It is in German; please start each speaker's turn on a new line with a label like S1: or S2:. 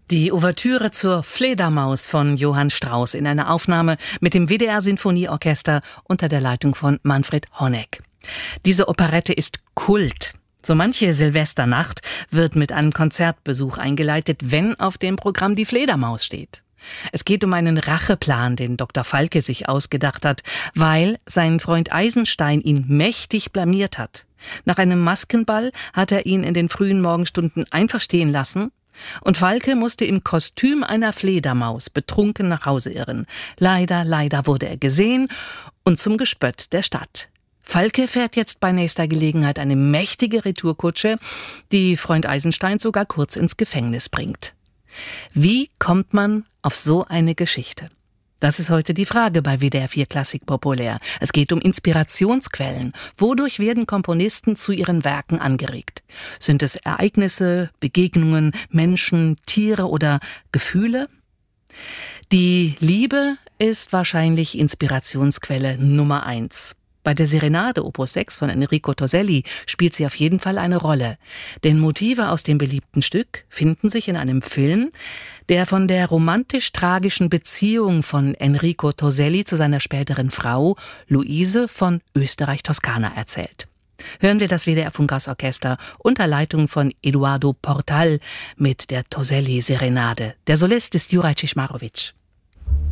S1: Die Ouvertüre zur Fledermaus von Johann Strauss in einer Aufnahme mit dem WDR-Sinfonieorchester unter der Leitung von Manfred Honeck. Diese Operette ist Kult. So manche Silvesternacht wird mit einem Konzertbesuch eingeleitet, wenn auf dem Programm die Fledermaus steht. Es geht um einen Racheplan, den Dr. Falke sich ausgedacht hat, weil sein Freund Eisenstein ihn mächtig blamiert hat. Nach einem Maskenball hat er ihn in den frühen Morgenstunden einfach stehen lassen und Falke musste im Kostüm einer Fledermaus betrunken nach Hause irren. Leider wurde er gesehen und zum Gespött der Stadt. Falke fährt jetzt bei nächster Gelegenheit eine mächtige Retourkutsche, die Freund Eisenstein sogar kurz ins Gefängnis bringt. Wie kommt man auf so eine Geschichte? Das ist heute die Frage bei WDR 4 Klassik Populär. Es geht um Inspirationsquellen. Wodurch werden Komponisten zu ihren Werken angeregt? Sind es Ereignisse, Begegnungen, Menschen, Tiere oder Gefühle? Die Liebe ist wahrscheinlich Inspirationsquelle Nummer 1. Bei der Serenade Opus 6 von Enrico Toselli spielt sie auf jeden Fall eine Rolle. Denn Motive aus dem beliebten Stück finden sich in einem Film, der von der romantisch-tragischen Beziehung von Enrico Toselli zu seiner späteren Frau Luise von Österreich-Toskana erzählt. Hören wir das WDR-Funkhausorchester unter Leitung von Eduardo Portal mit der Toselli-Serenade. Der Solist ist Juraj Ciszmarowicz.